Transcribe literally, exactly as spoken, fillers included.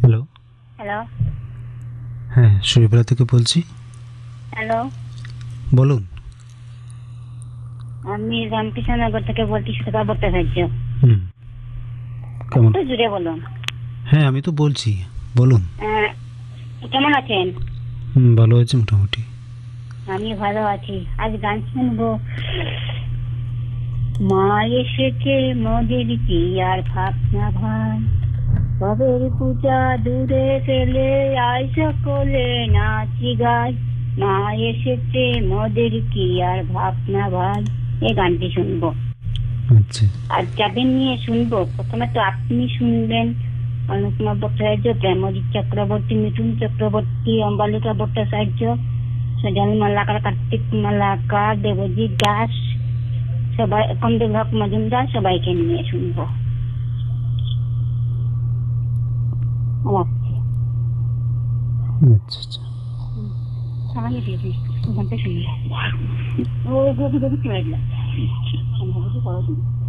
Hello. Hello. হ্যাঁ, শরীফুল্লাহ থেকে বলছি। হ্যালো, বলুন। আমি রামকৃষ্ণনগর থেকে বলছি, সুধা ভট্টাচার্য। হুম, কেমন? একটু জুড়ে বলুন। হ্যাঁ, আমি তো বলছি, বলুন। আহ, কেমন আছেন? হুম, ভালো আছে মোটামুটি। আমি ভালো আছি। আজ গান শুনবো। মা এসেছে মোদের কি আর ভাবনা ভাই, কবের পূজা দূরে ফেলে আয় সকলে নাচি গাই। মা এসেছে মোদের কি আর ভাবনা ভাই, এই গানটি শুনবো। আচ্ছা। আর যাদের নিয়ে শুনবো, প্রথমে তো আপনি শুনবেন অনুপমা ভট্টাচার্য, প্রেমজিৎ চক্রবর্তী, মিঠুন চক্রবর্তী, অম্বালিকা ভট্টাচার্য, সজল মালাকার, কার্তিক মালাকার, দেবজিৎ দাস, সবাই, কমদেব হক মজুমদার, সবাইকে নিয়ে শুনবো। রাখছি। আচ্ছা আচ্ছা। সবাই শুনবো। ও গভীর গভীর চলে গেল।